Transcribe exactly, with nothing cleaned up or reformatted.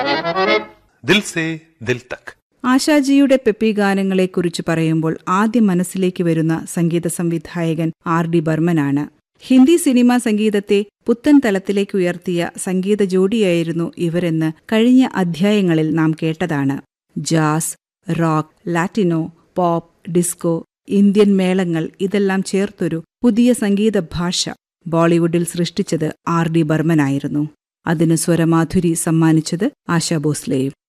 ദിൽ say ദിൽ Tak. ആശാജിയുടെ peppy ഗാനങ്ങളെക്കുറിച്ച് പറയുമ്പോൾ ആദ്യം മനസ്സിലേക്ക് വരുന്ന സംഗീത സംവിധായകൻ ആർ ഡി ബർമനാണ്. ഹിന്ദി സിനിമാ സംഗീതത്തെ പുത്തൻ തലത്തിലേക്ക് ഉയർത്തിയ സംഗീത ജോഡിയായിരുന്നു ഇവരെന്ന് കഴിഞ്ഞ അധ്യായങ്ങളിൽ നാം കേട്ടതാണ്. Jazz, rock, Latino, pop, disco, Indian മേളങ്ങൾ ഇതെല്ലാം ചേർത്തൊരു പുതിയ സംഗീത ഭാഷ ബോളിവുഡിൽ സൃഷ്ടിച്ചത് ആർ ഡി ബർമനായിരുന്നു. അതിന് സ്വരമാധുരി സമ്മാനിച്ചത് ആശാ ഭോസ്ലെയും.